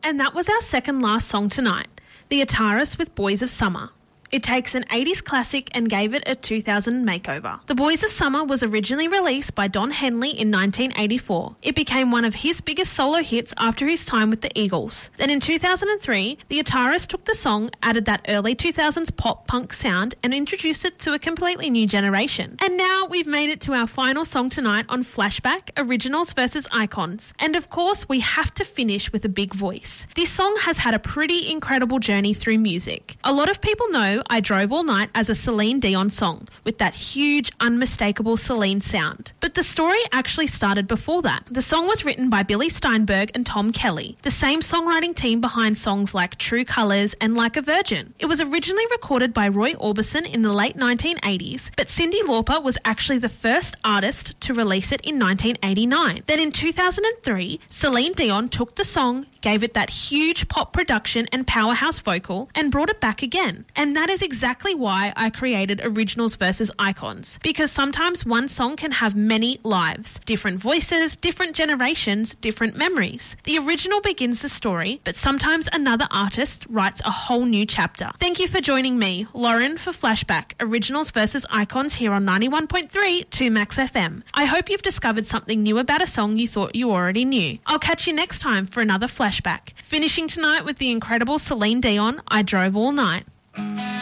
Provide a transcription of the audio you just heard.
And that was our second last song tonight, The Ataris with Boys of Summer. It takes an 80s classic and gave it a 2000 makeover. The Boys of Summer was originally released by Don Henley in 1984. It became one of his biggest solo hits after his time with the Eagles. Then in 2003, the Ataris took the song, added that early 2000s pop-punk sound and introduced it to a completely new generation. And now we've made it to our final song tonight on Flashback, Originals versus Icons. And of course, we have to finish with a big voice. This song has had a pretty incredible journey through music. A lot of people know I Drove All Night as a Celine Dion song, with that huge, unmistakable Celine sound. But the story actually started before that. The song was written by Billy Steinberg and Tom Kelly, the same songwriting team behind songs like True Colours and Like a Virgin. It was originally recorded by Roy Orbison in the late 1980s, but Cyndi Lauper was actually the first artist to release it in 1989. Then in 2003, Celine Dion took the song, gave it that huge pop production and powerhouse vocal, and brought it back again. And that is exactly why I created Originals versus Icons, because sometimes one song can have many lives, different voices, different generations, different memories. The original begins the story, but sometimes another artist writes a whole new chapter. Thank you for joining me, Lauren, for Flashback, Originals versus Icons here on 91.3 2Max FM. I hope you've discovered something new about a song you thought you already knew. I'll catch you next time for another Flashback, finishing tonight with the incredible Celine Dion, I Drove All Night.